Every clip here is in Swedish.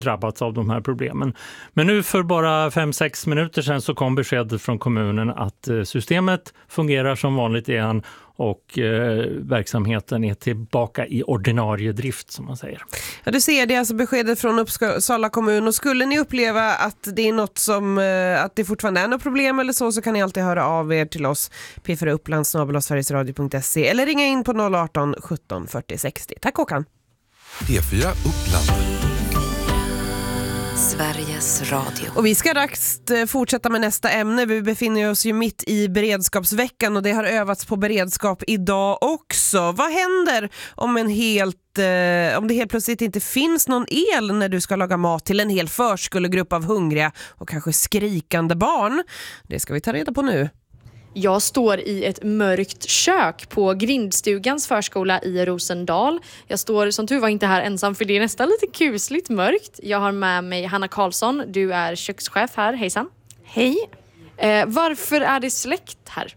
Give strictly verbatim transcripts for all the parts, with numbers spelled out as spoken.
drabbats av de här problemen. Men nu för bara fem sex minuter sedan så kom beskedet från kommunen att systemet fungerar som vanligt igen och eh, verksamheten är tillbaka i ordinarie drift, som man säger. Ja, du ser, det är alltså beskedet från Uppsala kommun, och skulle ni uppleva att det är något som eh, att det fortfarande är något problem eller så, så kan ni alltid höra av er till oss p fyra uppland snabel-a sverigesradio punkt se eller ringa in på noll arton sjutton fyrtio sextio. Tack Håkan. P fyra Uppland. Sveriges Radio. Och vi ska raskt fortsätta med nästa ämne. Vi befinner oss ju mitt i beredskapsveckan och det har övats på beredskap idag också. Vad händer om en helt eh, om det helt plötsligt inte finns någon el när du ska laga mat till en hel förskolegrupp av hungriga och kanske skrikande barn? Det ska vi ta reda på nu. Jag står i ett mörkt kök på Grindstugans förskola i Rosendal. Jag står som tur var inte här ensam, för det är nästan lite kusligt mörkt. Jag har med mig Hanna Karlsson. Du är kökschef här. Hejsan. Hej. Eh, varför är det släckt här?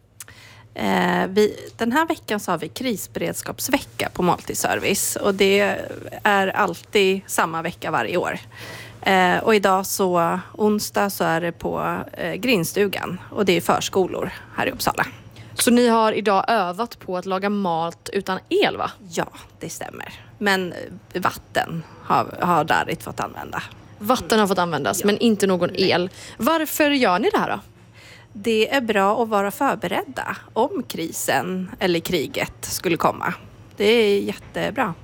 Eh, vi, den här veckan så har vi krisberedskapsvecka på Måltidsservice. Och det är alltid samma vecka varje år. Eh, och idag så onsdag så är det på eh, Grindstugan, och det är förskolor här i Uppsala. Så ni har idag övat på att laga mat utan el, va? Ja, det stämmer. Men vatten har, har Darit fått använda. Vatten har fått användas, Ja. men inte någon el. Varför gör ni det här då? Det är bra att vara förberedda om krisen eller kriget skulle komma. Det är jättebra.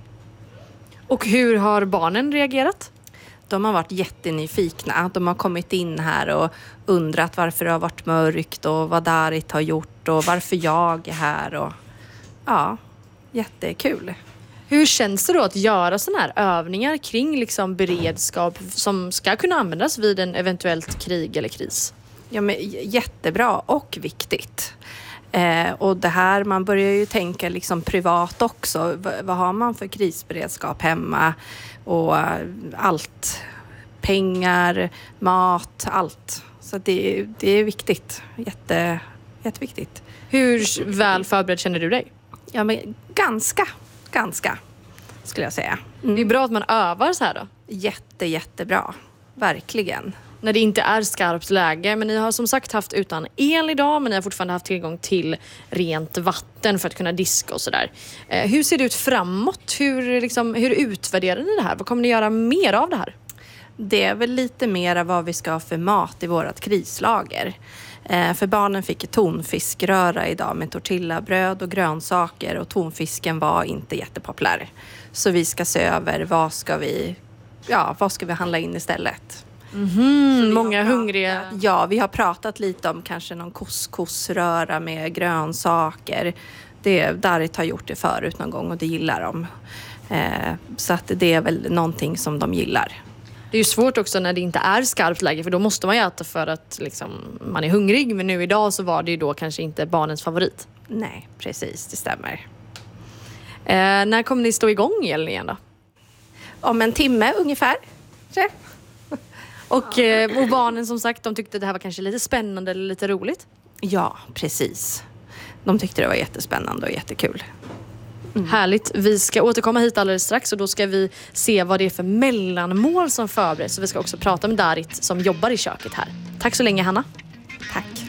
Och hur har barnen reagerat? De har varit jättenyfikna. De har kommit in här och undrat varför det har varit mörkt och vad Darit har gjort och varför jag är här. Och, ja, jättekul. Hur känns det då att göra sådana här övningar kring liksom beredskap som ska kunna användas vid en eventuellt krig eller kris? Ja, men jättebra och viktigt. Eh, och det här, man börjar ju tänka liksom privat också. V- vad har man för krisberedskap hemma? Och uh, allt. Pengar, mat, allt. Så det, det är viktigt. Jätte, jätteviktigt. Hur väl förberedd känner du dig? Ja, men ganska, ganska skulle jag säga. Mm. Det är bra att man övar så här då. Jätte, jättebra. Verkligen. När det inte är skarpt läge. Men ni har som sagt haft utan el idag, men ni har fortfarande haft tillgång till rent vatten för att kunna diska och sådär. Eh, hur ser det ut framåt? Hur, liksom, hur utvärderar ni det här? Vad kommer ni göra mer av det här? Det är väl lite mer vad vi ska ha för mat i vårt krislager. Eh, för barnen fick ett tonfiskröra idag med tortillabröd och grönsaker, och tonfisken var inte jättepopulär. Så vi ska se över vad ska vi, ja, vad ska vi handla in istället. Mm, många hungriga. Ja, vi har pratat lite om kanske någon couscousröra med grönsaker. Det, Darit har gjort det förut någon gång och det gillar de. Eh, så att det är väl någonting som de gillar. Det är ju svårt också när det inte är skarpt läge, för då måste man ju äta för att liksom, man är hungrig. Men nu idag så var det ju då kanske inte barnens favorit. Nej, precis, det stämmer. Eh, när kommer ni stå igång elen igen då? Om en timme ungefär. Så. Och, eh, och barnen som sagt, de tyckte det här var kanske lite spännande eller lite roligt. Ja, precis. De tyckte det var jättespännande och jättekul. Mm. Härligt. Vi ska återkomma hit alldeles strax och då ska vi se vad det är för mellanmål som förbereds. Så vi ska också prata med Darit som jobbar i köket här. Tack så länge, Hanna. Tack.